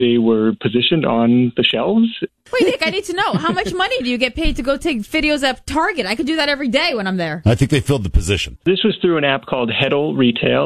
They were positioned on the shelves. Wait, Nick, I need to know, how much money do you get paid to go take videos at Target? I could do that every day when I'm there. I think they filled the position. This was through an app called Hetal Retail,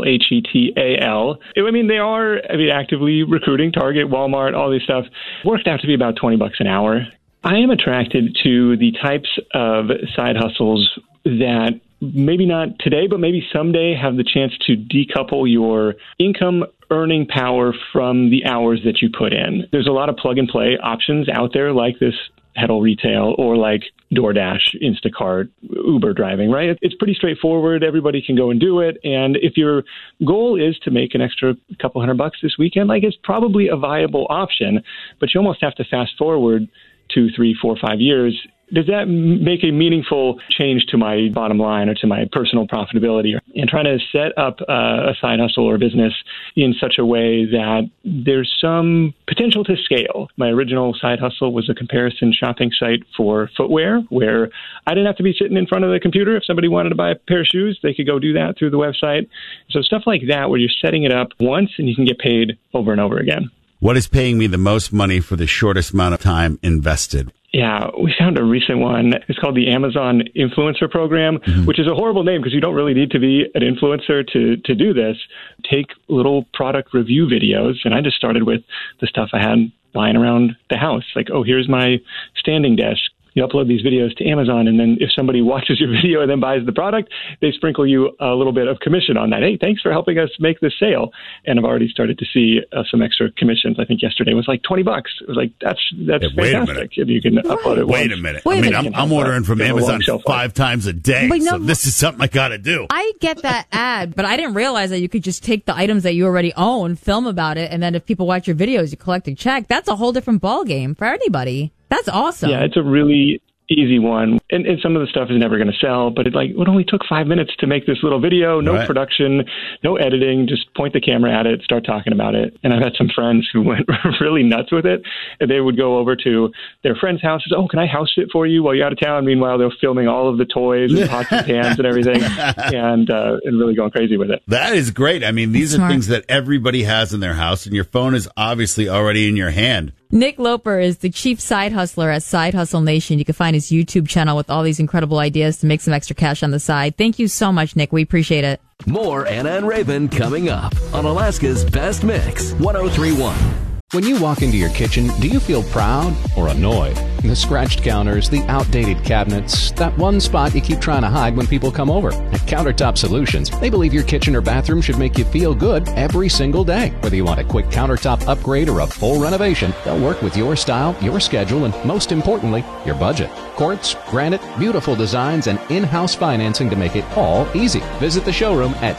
Hetal. I mean, they are actively recruiting Target, Walmart, all this stuff. Worked out to be about $20 an hour. I am attracted to the types of side hustles that maybe not today, but maybe someday have the chance to decouple your income earning power from the hours that you put in. There's a lot of plug and play options out there like this Hetal Retail or like DoorDash, Instacart, Uber driving, right? It's pretty straightforward. Everybody can go and do it. And if your goal is to make an extra couple $100 this weekend, like it's probably a viable option, but you almost have to fast forward 2, 3, 4, 5 years. Does that make a meaningful change to my bottom line or to my personal profitability? And trying to set up a side hustle or business in such a way that there's some potential to scale. My original side hustle was a comparison shopping site for footwear, where I didn't have to be sitting in front of the computer. If somebody wanted to buy a pair of shoes, they could go do that through the website. So stuff like that, where you're setting it up once and you can get paid over and over again. What is paying me the most money for the shortest amount of time invested? Yeah, we found a recent one. It's called the Amazon Influencer Program, which is a horrible name because you don't really need to be an influencer to do this. Take little product review videos, and I just started with the stuff I had lying around the house. Like, oh, here's my standing desk. You upload these videos to Amazon, and then if somebody watches your video and then buys the product, they sprinkle you a little bit of commission on that. Hey, thanks for helping us make this sale. And I've already started to see some extra commissions. I think yesterday was like $20. It was like, that's fantastic. If you can upload it Wait a minute. I mean, I'm ordering from Amazon 5 times a day, so this is something I got to do. I get that ad, but I didn't realize that you could just take the items that you already own, film about it, and then if people watch your videos, you collect a check. That's a whole different ballgame for anybody. That's awesome. Yeah, it's a really easy one. And some of the stuff is never going to sell, but it only took 5 minutes to make this little video. No production, no editing, just point the camera at it, start talking about it. And I've had some friends who went really nuts with it. And they would go over to their friends' houses. Oh, can I house sit for you while you're out of town? Meanwhile, they're filming all of the toys and pots and pans and everything and really going crazy with it. That is great. I mean, these are things that everybody has in their house, and your phone is obviously already in your hand. Nick Loper is the chief side hustler at Side Hustle Nation. You can find his YouTube channel with all these incredible ideas to make some extra cash on the side. Thank you so much, Nick. We appreciate it. More Anna and Raven coming up on Alaska's Best Mix, 103.1. When you walk into your kitchen, do you feel proud or annoyed? The scratched counters, the outdated cabinets, that one spot you keep trying to hide when people come over. At Countertop Solutions, they believe your kitchen or bathroom should make you feel good every single day. Whether you want a quick countertop upgrade or a full renovation, they'll work with your style, your schedule, and most importantly, your budget. Quartz, granite, beautiful designs, and in-house financing to make it all easy. Visit the showroom at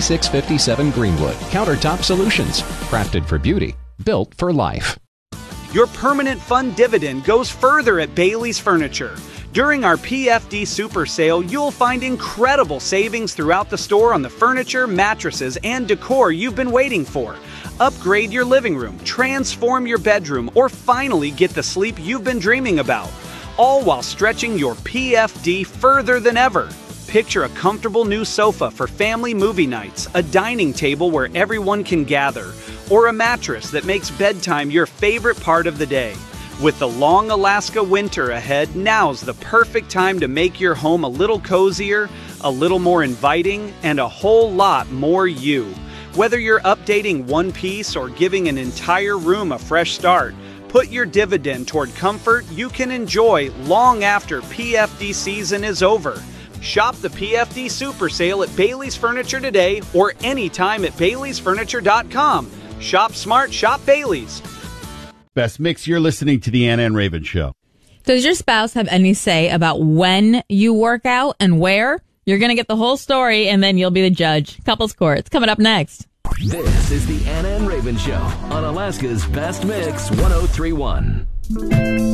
6657 Greenwood. Countertop Solutions, crafted for beauty. Built for life. Your permanent fund dividend goes further at Bailey's Furniture. During our PFD Super Sale, you'll find incredible savings throughout the store on the furniture, mattresses, and decor you've been waiting for. Upgrade your living room, transform your bedroom, or finally get the sleep you've been dreaming about. All while stretching your PFD further than ever. Picture a comfortable new sofa for family movie nights, a dining table where everyone can gather, or a mattress that makes bedtime your favorite part of the day. With the long Alaska winter ahead, now's the perfect time to make your home a little cozier, a little more inviting, and a whole lot more you. Whether you're updating one piece or giving an entire room a fresh start, put your dividend toward comfort you can enjoy long after PFD season is over. Shop the PFD Super Sale at Bailey's Furniture today or anytime at Bailey'sFurniture.com. Shop smart, shop Bailey's. Best Mix, you're listening to the Anna and Raven Show. Does your spouse have any say about when you work out and where? You're going to get the whole story, and then you'll be the judge. Couples Court. It's coming up next. This is the Anna and Raven Show on Alaska's Best Mix, 103.1.